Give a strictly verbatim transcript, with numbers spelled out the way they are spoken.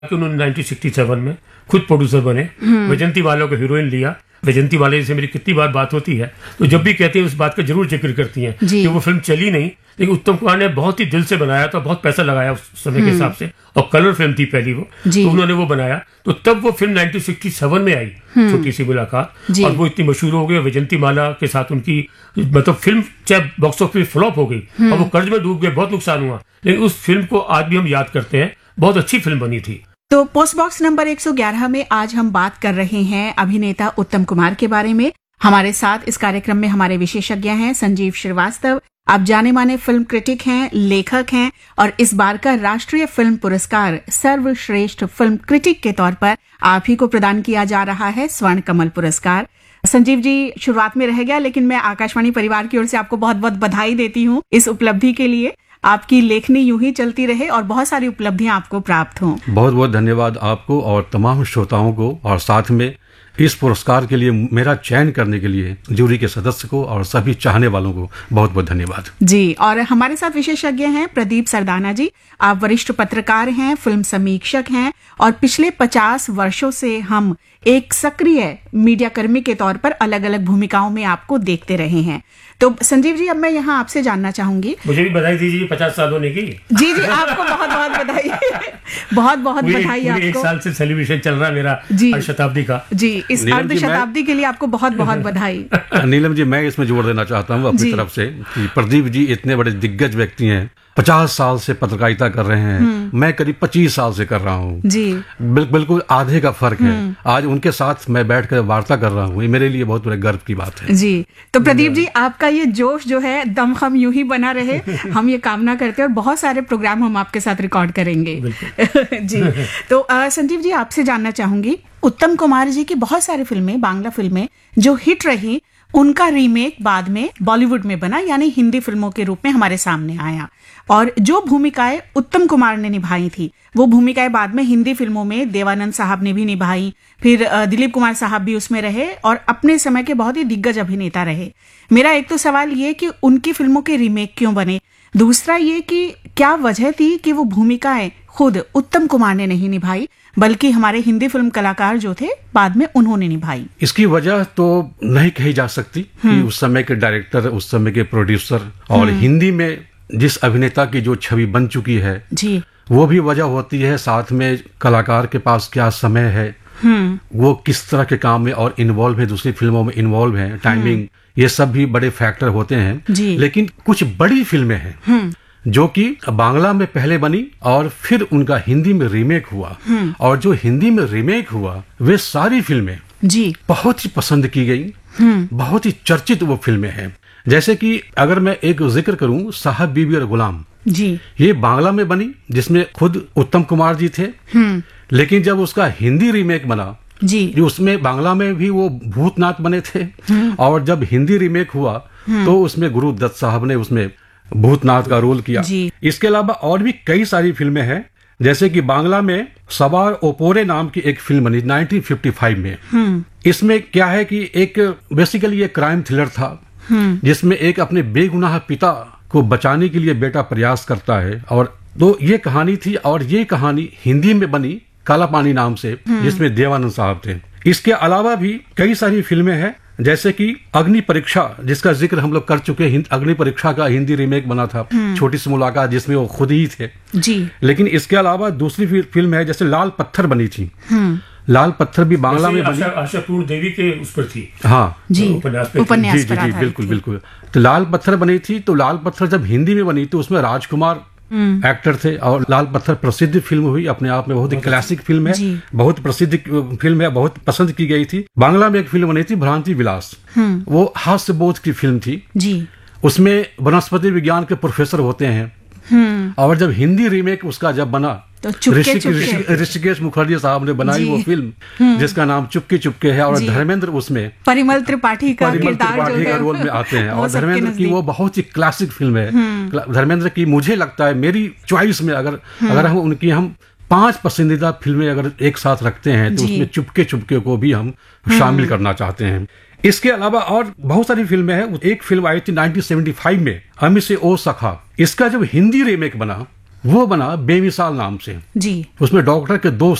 कि उन्होंने nineteen sixty seven में खुद प्रोड्यूसर बने, वैजंती वाला को हीरोइन लिया। वैजंती वाले से मेरी कितनी बार बात होती है, तो जब भी कहते हैं उस बात का जरूर जिक्र करती हैं कि वो फिल्म चली नहीं, लेकिन उत्तम कुमार ने बहुत ही दिल से बनाया था, बहुत पैसा लगाया उस समय के हिसाब से, और कलर फिल्म थी पहली वो, तो उन्होंने वो बनाया। तो तब वो फिल्म नाइनटीन सिक्सटी सेवन में आई, छोटी सी मुलाकात, और वो इतनी मशहूर हो गई। वैजंती माला के साथ उनकी मतलब फिल्म चाहे बॉक्स ऑफिस फ्लॉप हो गई और वो कर्ज में डूब गए, बहुत नुकसान हुआ, लेकिन उस फिल्म को आज भी हम याद करते हैं, बहुत अच्छी फिल्म बनी थी। तो पोस्ट बॉक्स नंबर एक सौ ग्यारह में आज हम बात कर रहे हैं अभिनेता उत्तम कुमार के बारे में। हमारे साथ इस कार्यक्रम में हमारे विशेषज्ञ हैं संजीव श्रीवास्तव। आप जाने माने फिल्म क्रिटिक हैं, लेखक हैं, और इस बार का राष्ट्रीय फिल्म पुरस्कार सर्वश्रेष्ठ फिल्म क्रिटिक के तौर पर आप ही को प्रदान किया जा रहा है, स्वर्ण कमल पुरस्कार। संजीव जी, शुरुआत में रह गया, लेकिन मैं आकाशवाणी परिवार की ओर से आपको बहुत बहुत बधाई देती हूँ इस उपलब्धि के लिए। आपकी लेखनी यूं ही चलती रहे और बहुत सारी उपलब्धियां आपको प्राप्त हों। बहुत बहुत धन्यवाद आपको और तमाम श्रोताओं को, और साथ में इस पुरस्कार के लिए मेरा चयन करने के लिए जूरी के सदस्य को और सभी चाहने वालों को बहुत बहुत धन्यवाद जी। और हमारे साथ विशेषज्ञ हैं प्रदीप सरदाना जी। आप वरिष्ठ पत्रकार हैं, फिल्म समीक्षक हैं, और पिछले पचास वर्षों से हम एक सक्रिय मीडिया कर्मी के तौर पर अलग अलग भूमिकाओं में आपको देखते रहे हैं। तो संजीव जी, अब मैं यहाँ आपसे जानना चाहूंगी, मुझे भी बधाई दीजिए पचास साल होने की। जी जी, आपको बहुत बहुत बधाई बहुत बहुत बधाई आपको। एक साल से सेलिब्रेशन चल रहा है मेरा अर्ध शताब्दी का। जी, इस अर्ध शताब्दी के लिए आपको बहुत बहुत बधाई। नीलम जी, मैं इसमें जोड़ देना चाहता हूँ अपनी तरफ से कि प्रदीप जी इतने बड़े दिग्गज व्यक्ति हैं, पचास साल से पत्रकारिता कर रहे हैं, मैं करीब पच्चीस साल से कर रहा हूँ जी, बिल, बिल्कुल आधे का फर्क है। आज उनके साथ मैं बैठकर वार्ता कर रहा हूँ, ये मेरे लिए बहुत बड़े गर्व की बात है जी। तो प्रदीप जी, आपका ये जोश जो है दमखम यूं ही बना रहे, हम ये कामना करते हैं, और बहुत सारे प्रोग्राम हम आपके साथ रिकॉर्ड करेंगे जी। तो आ, संजीव जी, आपसे जानना चाहूंगी, उत्तम कुमार जी की बहुत सारी फिल्में, बांग्ला फिल्में जो हिट रही, उनका रीमेक बाद में बॉलीवुड में बना, यानी हिंदी फिल्मों के रूप में हमारे सामने आया, और जो भूमिकाएं उत्तम कुमार ने निभाई थी वो भूमिकाएं बाद में हिंदी फिल्मों में देवानंद साहब ने भी निभाई, फिर दिलीप कुमार साहब भी उसमें रहे और अपने समय के बहुत ही दिग्गज अभिनेता रहे। मेरा एक तो सवाल ये कि उनकी फिल्मों के रीमेक क्यों बने, दूसरा ये कि क्या वजह थी कि वो भूमिकाएं खुद उत्तम कुमार ने नहीं निभाई, बल्कि हमारे हिंदी फिल्म कलाकार जो थे बाद में उन्होंने निभाई। इसकी वजह तो नहीं कही जा सकती कि उस समय के डायरेक्टर, उस समय के प्रोड्यूसर, और हिंदी में जिस अभिनेता की जो छवि बन चुकी है जी, वो भी वजह होती है। साथ में कलाकार के पास क्या समय है, वो किस तरह के काम में और इन्वॉल्व है, दूसरी फिल्मों में इन्वॉल्व है, टाइमिंग, ये सब भी बड़े फैक्टर होते हैं। लेकिन कुछ बड़ी फिल्में हैं जो कि बांग्ला में पहले बनी और फिर उनका हिंदी में रीमेक हुआ, और जो हिंदी में रीमेक हुआ वे सारी फिल्में जी बहुत ही पसंद की गई, बहुत ही चर्चित वो फिल्में हैं। जैसे कि अगर मैं एक जिक्र करूं, साहब बीबी और गुलाम जी, ये बांग्ला में बनी जिसमें खुद उत्तम कुमार जी थे, लेकिन जब उसका हिंदी रीमेक बना जी, उसमें बांग्ला में भी वो भूतनाथ बने थे, और जब हिंदी रीमेक हुआ तो उसमें गुरु दत्त साहब ने उसमें भूतनाथ का रोल किया। इसके अलावा और भी कई सारी फिल्में हैं, जैसे कि बांग्ला में सवार ओपोरे नाम की एक फिल्म बनी नाइनटीन फिफ्टी फाइव में। इसमें क्या है कि एक बेसिकली एक क्राइम थ्रिलर था, जिसमें एक अपने बेगुनाह पिता को बचाने के लिए बेटा प्रयास करता है, और तो ये कहानी थी, और ये कहानी हिंदी में बनी काला पानी नाम से, जिसमें देवानंद साहब थे। इसके अलावा भी कई सारी फिल्में हैं, जैसे कि अग्नि परीक्षा, जिसका जिक्र हम लोग कर चुके हैं। अग्नि परीक्षा का हिंदी रीमेक बना था, छोटी सी मुलाकात, जिसमें वो खुद ही थे जी। लेकिन इसके अलावा दूसरी फिल्म है, जैसे लाल पत्थर बनी थी, लाल पत्थर भी बांग्ला में बनी, आशापूर्ण देवी के उस पर थी, हाँ जी, उपन्यास जी जी जी बिल्कुल बिल्कुल। तो लाल पत्थर बनी थी, तो लाल पत्थर जब हिंदी में बनी तो उसमें राजकुमार एक्टर थे, और लाल पत्थर प्रसिद्ध फिल्म हुई, अपने आप में बहुत ही क्लासिक फिल्म है, बहुत प्रसिद्ध फिल्म है, बहुत पसंद की गई थी। बांग्ला में एक फिल्म बनी थी भ्रांति विलास, वो हास्य बोध की फिल्म थी जी। उसमें वनस्पति विज्ञान के प्रोफेसर होते हैं, और जब हिंदी रीमेक उसका जब बना तो ऋषिकेश मुखर्जी साहब ने बनाई वो फिल्म, जिसका नाम चुपके चुपके है, और धर्मेंद्र उसमें परिमल त्रिपाठी का त्रिपाठी का रोल में आते हैं, और धर्मेंद्र की वो बहुत ही क्लासिक फिल्म है। धर्मेंद्र की मुझे लगता है, मेरी चॉइस में अगर अगर हम उनकी हम पांच पसंदीदा फिल्में अगर एक साथ रखते हैं तो उसमें चुपके चुपके को भी हम शामिल करना चाहते हैं। इसके अलावा और बहुत सारी फिल्में हैं। एक फिल्म आई थी नाइनटीन सेवेंटी फाइव में, हमी से ओ सखा, इसका जब हिंदी रीमेक बना वो बना बेमिसाल नाम से। जी। उसमें डॉक्टर के दो